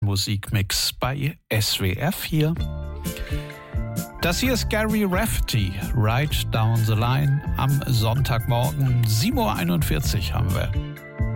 Musikmix bei SWF hier. Das hier ist Gary Rafferty, Right Down the Line. Am Sonntagmorgen 7:41 Uhr haben wir.